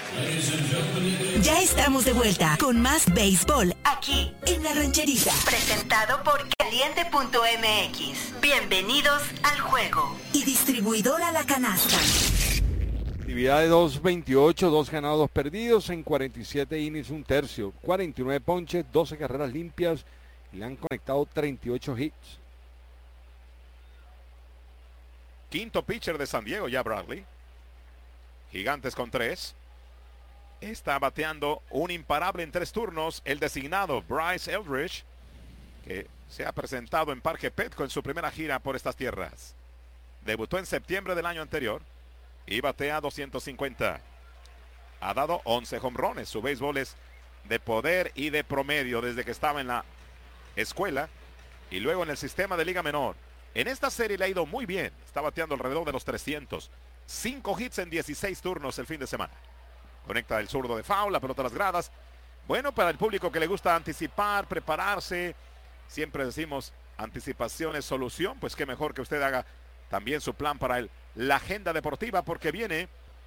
Ya estamos de vuelta con más béisbol aquí en La Rancherita. Presentado por Caliente.mx. Bienvenidos al juego. Y distribuidora La Canasta. Actividad de 2.28, 2 ganados, 2 perdidos en 47 innings, un tercio. 49 ponches, 12 carreras limpias y le han conectado 38 hits. Quinto pitcher de San Diego, ya Bradley. Gigantes con 3. Está bateando un imparable en 3 turnos, el designado Bryce Eldridge, que se ha presentado en Parque Petco en su primera gira por estas tierras. Debutó en septiembre del año anterior y batea 250. Ha dado 11 jonrones. Su béisbol es de poder y de promedio desde que estaba en la escuela y luego en el sistema de Liga Menor. En esta serie le ha ido muy bien. Está bateando alrededor de los 300. 5 hits en 16 turnos el fin de semana. Conecta el zurdo de foul, la pelota a las gradas. Bueno, para el público que le gusta anticipar, prepararse, siempre decimos anticipación es solución, pues qué mejor que usted haga también su plan para la agenda deportiva, porque viene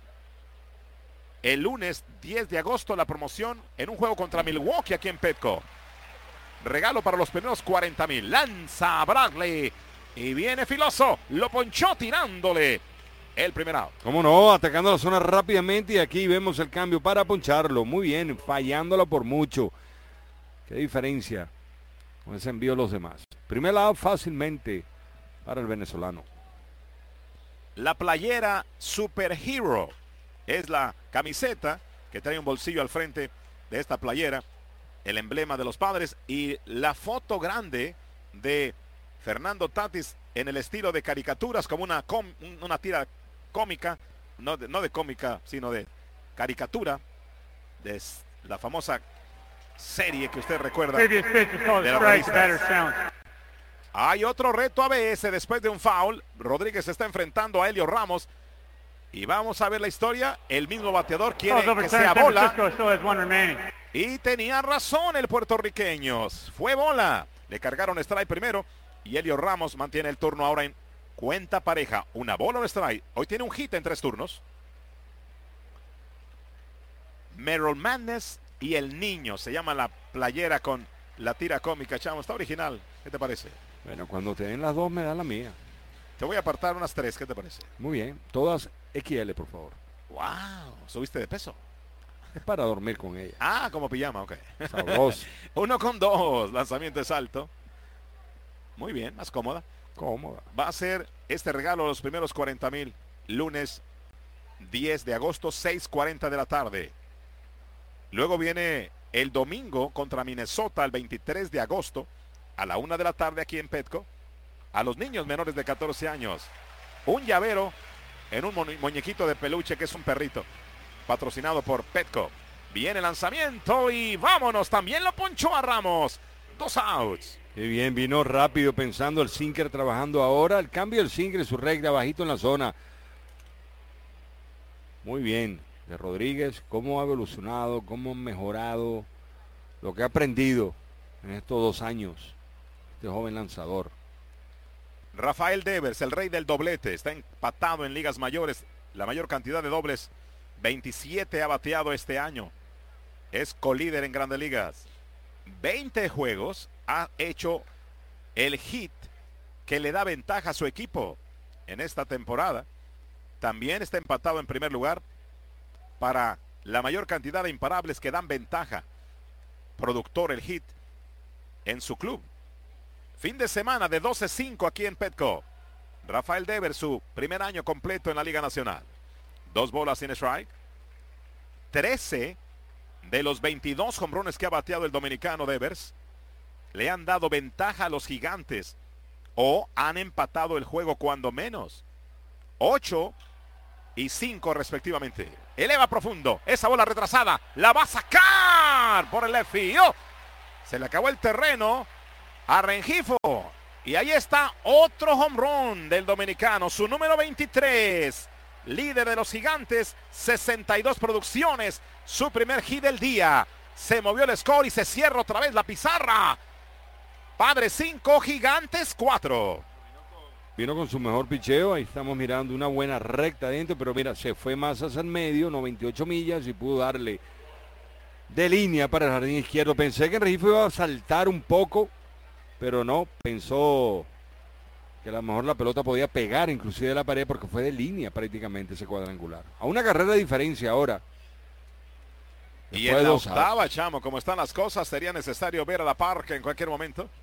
el lunes 10 de agosto la promoción en un juego contra Milwaukee aquí en Petco. Regalo para los primeros 40,000. Lanza Bradley y viene filoso, lo ponchó tirándole el primer out. Cómo no, atacando la zona rápidamente y aquí vemos el cambio para poncharlo. Muy bien, fallándola por mucho. Qué diferencia con ese envío a los demás. Primer out fácilmente para el venezolano. La playera Superhero es la camiseta que trae un bolsillo al frente de esta playera. El emblema de los Padres y la foto grande de Fernando Tatis en el estilo de caricaturas, como una tira cómica, no de cómica, sino de caricatura, de la famosa serie que usted recuerda de la revista. Hay otro reto ABS después de un foul. Rodríguez está enfrentando a Helio Ramos y vamos a ver la historia. El mismo bateador quiere que sea bola y tenía razón el puertorriqueño. Fue bola. Le cargaron strike primero y Helio Ramos mantiene el turno ahora en cuenta pareja. Una bola, un strike. Hoy tiene un hit en 3 turnos. Merrill Madness y el niño. Se llama la playera con la tira cómica. Chamo, está original. ¿Qué te parece? Bueno, cuando te den las dos me da la mía. Te voy a apartar unas 3. ¿Qué te parece? Muy bien. Todas XL, por favor. Wow. ¿Subiste de peso? Es para dormir con ella. Ah, como pijama, ok. Sabroso. 1-2. Lanzamiento de salto. Muy bien, más cómoda. Cómoda. Va a ser este regalo a los primeros 40,000. Lunes 10 de agosto, 6:40 de la tarde. Luego viene el domingo contra Minnesota el 23 de agosto a la 1 de la tarde aquí en Petco. A los niños menores de 14 años. Un llavero en un muñequito de peluche que es un perrito. Patrocinado por Petco. Viene el lanzamiento y vámonos. También lo ponchó a Ramos. 2 outs. Qué bien, vino rápido pensando el sinker trabajando ahora. El cambio del sinker, su recta bajito en la zona. Muy bien. De Rodríguez, cómo ha evolucionado, cómo ha mejorado, lo que ha aprendido en estos 2 años. Este joven lanzador. Rafael Devers, el rey del doblete, está empatado en ligas mayores. La mayor cantidad de dobles, 27 ha bateado este año. Es colíder en Grandes Ligas. 20 juegos ha hecho el hit que le da ventaja a su equipo en esta temporada. También está empatado en primer lugar para la mayor cantidad de imparables que dan ventaja. Productor el hit en su club. Fin de semana de 12-5 aquí en Petco. Rafael Devers, su primer año completo en la Liga Nacional. 2 bolas sin strike. 13 de los 22 jonrones que ha bateado el dominicano Devers le han dado ventaja a los Gigantes o han empatado el juego cuando menos. 8 y 5 respectivamente. Eleva profundo. Esa bola retrasada la va a sacar por el left field. ¡Oh! Se le acabó el terreno a Rengifo. Y ahí está otro home run del dominicano. Su número 23. Líder de los Gigantes. 62 producciones. Su primer hit del día. Se movió el score y se cierra otra vez la pizarra. Padres 5, Gigantes 4. Vino con su mejor picheo, ahí estamos mirando una buena recta adentro, pero mira, se fue más hacia el medio, 98 millas y pudo darle de línea para el jardín izquierdo. Pensé que el Rengifo iba a saltar un poco, pero no, pensó que a lo mejor la pelota podía pegar inclusive de la pared porque fue de línea prácticamente ese cuadrangular. A una carrera de diferencia ahora. Y en la octava, Chamo, como están las cosas, sería necesario ver a la Park en cualquier momento.